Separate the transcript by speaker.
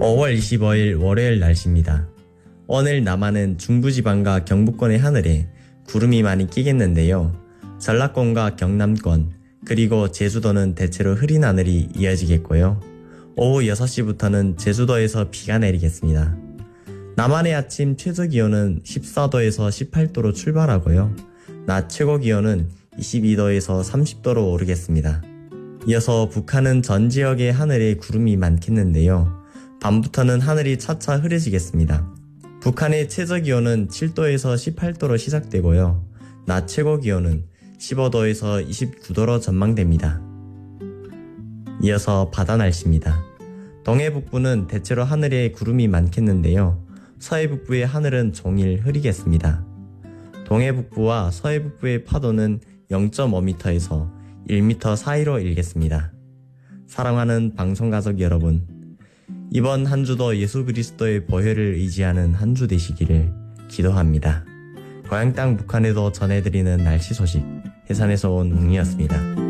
Speaker 1: 5월 25일 월요일 날씨입니다. 오늘 남한은 중부지방과 경북권의 하늘에 구름이 많이 끼겠는데요. 전라권과 경남권 그리고 제주도는 대체로 흐린 하늘이 이어지겠고요. 오후 6시부터는 제주도에서 비가 내리겠습니다. 남한의 아침 최저기온은 14도에서 18도로 출발하고요. 낮 최고기온은 22도에서 30도로 오르겠습니다. 이어서 북한은 전 지역의 하늘에 구름이 많겠는데요. 밤부터는 하늘이 차차 흐려지겠습니다. 북한의 최저기온은 7도에서 18도로 시작되고요. 낮 최고기온은 15도에서 29도로 전망됩니다. 이어서 바다 날씨입니다. 동해북부는 대체로 하늘에 구름이 많겠는데요. 서해북부의 하늘은 종일 흐리겠습니다. 동해북부와 서해북부의 파도는 0.5m에서 1m 사이로 일겠습니다. 사랑하는 방송가족 여러분, 이번 한 주도 예수 그리스도의 보혈을 의지하는 한 주 되시기를 기도합니다. 고향 땅 북한에도 전해드리는 날씨 소식, 해산에서 온 웅이었습니다.